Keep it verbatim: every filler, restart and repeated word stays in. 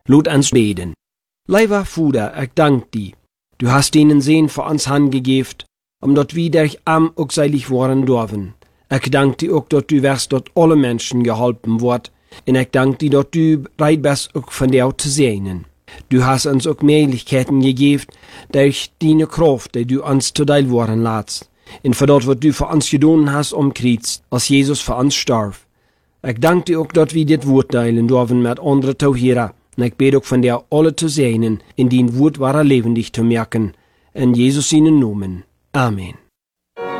Laat ons beten. Lieber Vater, ik dank die. Du hast ihnen Sehen für uns handgegeven, omdat wir durch arm ook seilig worden dürfen. Ik dank die ook dat du wirst dat alle Menschen geholpen wordt. En ik dank die dat du bereit bist ook von dir zu sehen. Du hast uns auch Möglichkeiten gegeben, durch deine Kraft, die du uns zuteil worden lässt. Und für das, was du für uns getan hast, umkriegst, als Jesus für uns starb. Ich danke dir auch, dass wir das Wort teilen dürfen mit anderen Tauhierer. Und ich bete auch von dir alle zu sehen, in dein Wort wahrer lebendig zu merken. In Jesus seinen Namen. Amen.